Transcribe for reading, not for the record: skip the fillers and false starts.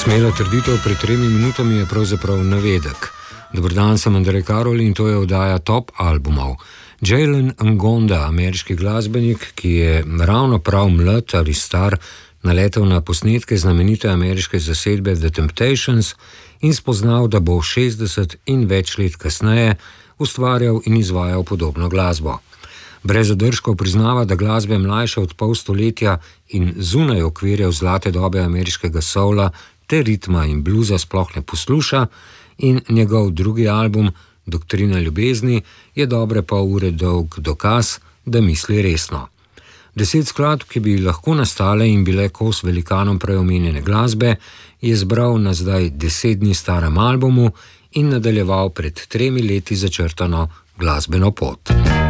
Smela trditev pred 3 minutami je pravzaprav navedek. Dober dan, sem Andrej Karol in to je oddaja Top albumov. Jalen Ngonda, ameriški glasbenik, ki je ravno prav mlad ali star, naletel na posnetke znamenite ameriške zasedbe The Temptations in spoznal, da bo 60 in več let kasneje ustvarjal in izvajal podobno glasbo. Brez zadržkov priznava, da glasbe mlajše od pol stoletja in zunaj okvirjev zlate dobe ameriškega soula te ritma in bluza sploh ne posluša in njegov drugi album, Doktrina ljubezni, je dobre pol ure dolg dokaz, da misli resno. 10 skladb, ki bi lahko nastale in bile kos velikanom preomenjene glasbe, je zbral na zdaj 10 dni starem albumu in nadaljeval pred 3 leti začrtano glasbeno pot.